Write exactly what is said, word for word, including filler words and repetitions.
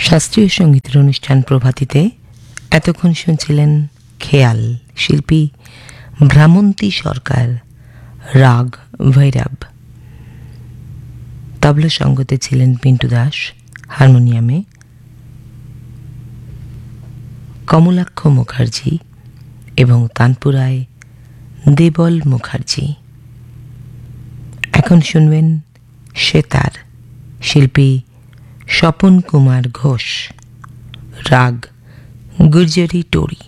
শাস্ত্রীয় সঙ্গীতের অনুষ্ঠান প্রভাতীতে এতক্ষণ শুনছিলেন খেয়াল, শিল্পী ভ্রামন্তী সরকার, রাগ ভৈরব। তবলা সঙ্গতে ছিলেন পিন্টু দাস, হারমোনিয়ামে কমলাক্ষ মুখার্জি এবং তানপুরায় দেবল মুখার্জি। এখন শুনবেন সেতার, শিল্পী স্বপন কুমার ঘোষ, রাগ গুর্জরি টোরি।